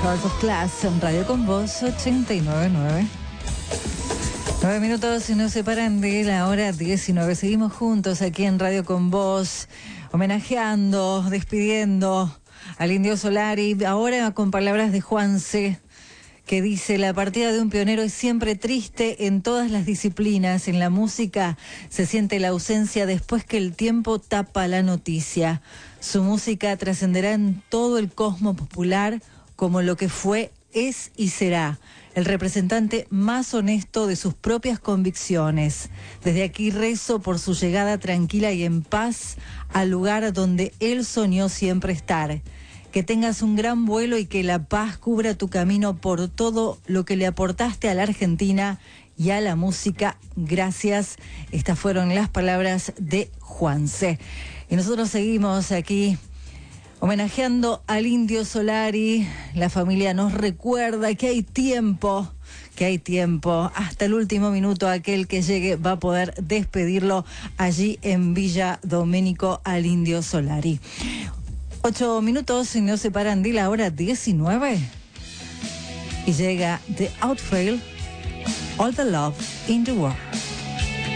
Heart of Glass en Radio Con Voz 89.9. 9 minutos y nos separan de la hora 19. Seguimos juntos aquí en Radio Con Voz, homenajeando, despidiendo al Indio Solari. Ahora con palabras de Juanse, que dice: la partida de un pionero es siempre triste en todas las disciplinas. En la música se siente la ausencia después que el tiempo tapa la noticia. Su música trascenderá en todo el cosmos popular como lo que fue, es y será el representante más honesto de sus propias convicciones. Desde aquí rezo por su llegada tranquila y en paz al lugar donde él soñó siempre estar. Que tengas un gran vuelo y que la paz cubra tu camino por todo lo que le aportaste a la Argentina y a la música. Gracias. Estas fueron las palabras de Juanse. Y nosotros seguimos aquí homenajeando al Indio Solari. La familia nos recuerda que hay tiempo, hasta el último minuto. Aquel que llegue va a poder despedirlo allí en Villa Domenico al Indio Solari. 8 minutos y nos separan de la hora 19. Y llega The Outfield, All the Love in the World.